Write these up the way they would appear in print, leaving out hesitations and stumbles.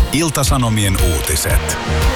Ilta-Sanomien uutiset.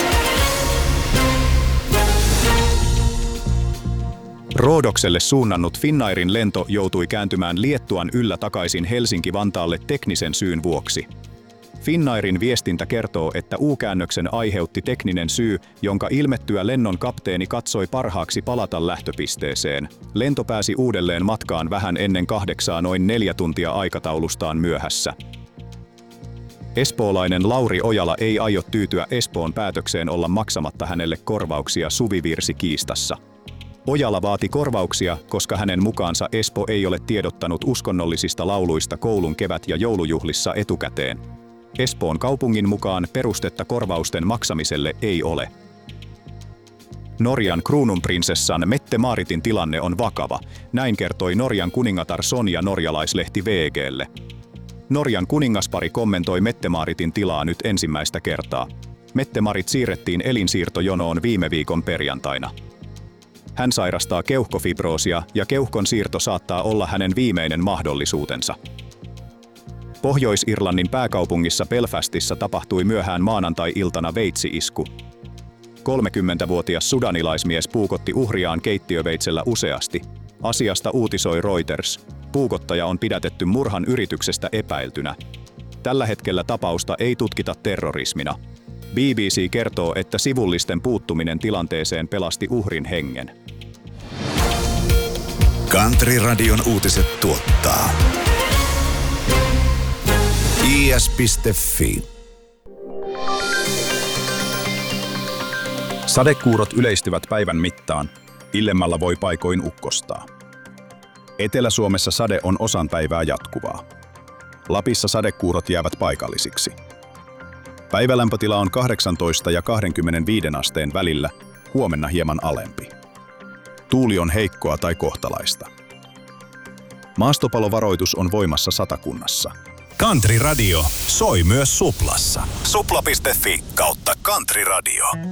Roodokselle suunnannut Finnairin lento joutui kääntymään Liettuan yllä takaisin Helsinki-Vantaalle teknisen syyn vuoksi. Finnairin viestintä kertoo, että U-käännöksen aiheutti tekninen syy, jonka ilmettyä lennon kapteeni katsoi parhaaksi palata lähtöpisteeseen. Lento pääsi uudelleen matkaan vähän ennen 8 noin 4 tuntia aikataulustaan myöhässä. Espoolainen Lauri Ojala ei aio tyytyä Espoon päätökseen olla maksamatta hänelle korvauksia suvivirsikiistassa. Ojala vaati korvauksia, koska hänen mukaansa Espoo ei ole tiedottanut uskonnollisista lauluista koulun kevät- ja joulujuhlissa etukäteen. Espoon kaupungin mukaan perustetta korvausten maksamiselle ei ole. Norjan kruununprinsessan Mette-Maaritin tilanne on vakava, näin kertoi Norjan kuningatar Sonja norjalaislehti VG:lle. Norjan kuningaspari kommentoi Mette-Maaritin tilaa nyt ensimmäistä kertaa. Mette-Marit siirrettiin elinsiirtojonoon viime viikon perjantaina. Hän sairastaa keuhkofibroosia ja keuhkon siirto saattaa olla hänen viimeinen mahdollisuutensa. Pohjois-Irlannin pääkaupungissa Belfastissa tapahtui myöhään maanantai-iltana veitsi-isku. 30-vuotias sudanilaismies puukotti uhriaan keittiöveitsellä useasti. Asiasta uutisoi Reuters. Puukottaja on pidätetty murhan yrityksestä epäiltynä. Tällä hetkellä tapausta ei tutkita terrorismina. BBC kertoo, että sivullisten puuttuminen tilanteeseen pelasti uhrin hengen. Country-radion uutiset tuottaa is.fi. Sadekuurot yleistyvät päivän mittaan. Illemmalla voi paikoin ukkostaa. Etelä-Suomessa sade on osan päivää jatkuvaa. Lapissa sadekuurot jäävät paikallisiksi. Päivälämpötila on 18 ja 25 asteen välillä, huomenna hieman alempi. Tuuli on heikkoa tai kohtalaista. Maastopalovaroitus on voimassa Satakunnassa. Country Radio soi myös Suplassa. Supla.fi/Country Radio.